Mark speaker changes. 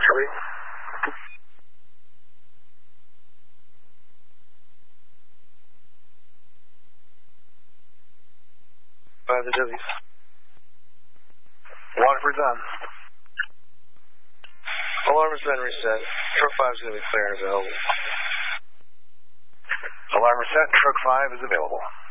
Speaker 1: Copy. By the W's. Waterford's on. Alarm has been reset. Truck 5 is going to be clear and available. Alarm reset. Truck 5 is available.